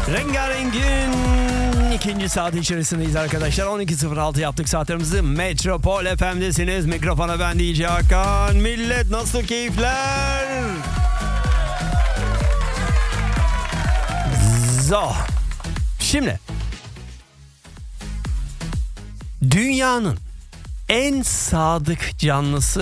Rengarenk'in ikinci saati içerisindeyiz arkadaşlar. 12.06 yaptık saatlerimizi. Metropol FM'desiniz. Mikrofona ben DJ Hakan. Millet nasıl keyifler? Şimdi dünyanın en sadık canlısı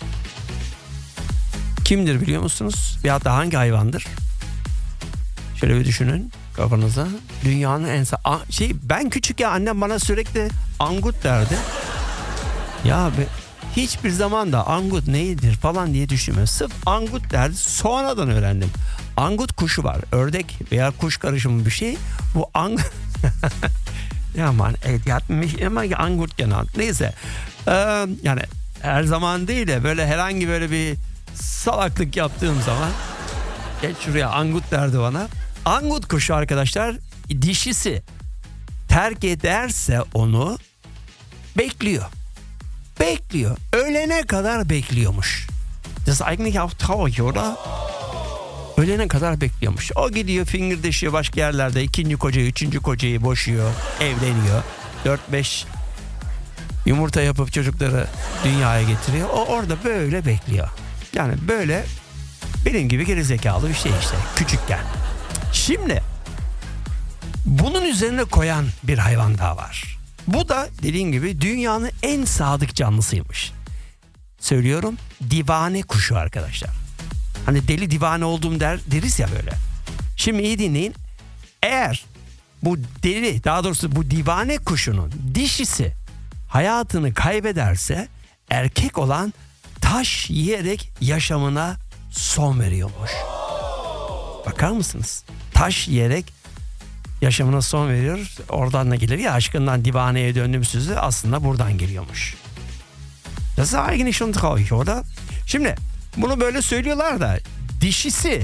kimdir biliyor musunuz? Ya da hangi hayvandır? Şöyle bir düşünün kafanıza. Dünyanın en ben küçük ya, annem bana sürekli angut derdi. Ya hiçbir zaman da angut neydir falan diye düşünmüyorum. Sırf angut derdi. Sonradan öğrendim. Angut kuşu var. Ördek veya kuş karışımı bir şey. Bu angut ya man yatmış ama angut genel. Neyse. Yani her zaman değil de böyle herhangi böyle bir salaklık yaptığım zaman geç şuraya angut derdi bana. Angut kuşu arkadaşlar, dişisi terk ederse onu bekliyor. Ölene kadar bekliyormuş. Das eigentlich auch traurig, oder? Ölene kadar bekliyormuş. O gidiyor fingirdeşiyor başka yerlerde. İkinci kocayı, üçüncü kocayı boşuyor. Evleniyor. 4-5 yumurta yapıp çocukları dünyaya getiriyor. O orada böyle bekliyor. Yani böyle benim gibi gerizekalı bir şey işte. Küçükken. Şimdi bunun üzerine koyan bir hayvan daha var. Bu da dediğim gibi dünyanın en sadık canlısıymış. Söylüyorum, divane kuşu arkadaşlar. Hani deli divane oldum deriz ya böyle. Şimdi iyi dinleyin. Eğer bu deli, daha doğrusu bu divane kuşunun dişisi hayatını kaybederse erkek olan taş yiyerek yaşamına son veriyormuş. Bakar mısınız? Taş yiyerek yaşamına son veriyor. Oradan da gelir ya, aşkından divaneye döndüm sözü aslında buradan geliyormuş. Das ist eigentlich schon traurig, oder? Şimdi bunu böyle söylüyorlar da dişisi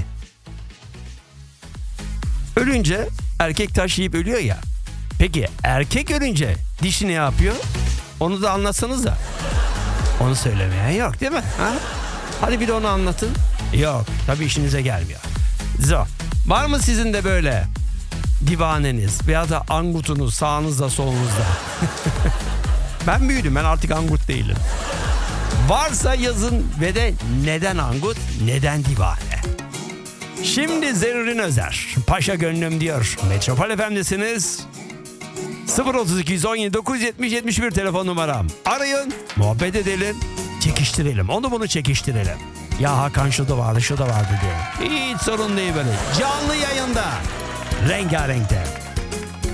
ölünce erkek taş yiyip ölüyor ya. Peki erkek ölünce dişi ne yapıyor? Onu da anlatsanız da. Onu söylemeyen yok değil mi? Ha? Hadi bir de onu anlatın. Yok, tabii işinize gelmiyor. Var mı sizin de böyle divaneniz veya da angutunuz sağınızda solunuzda? Ben büyüdüm, ben artık angut değilim. Varsa yazın ve de neden angut, neden divane? Şimdi Zerrin Özer, Paşa Gönlüm diyor. Metropol FM'desiniz. 032 117 970 71 telefon numaram. Arayın, muhabbet edelim, çekiştirelim. Onu bunu çekiştirelim. Ya Hakan şu da vardı diyor. Hiç sorun değil böyle. Canlı yayında. Rengarenk'te.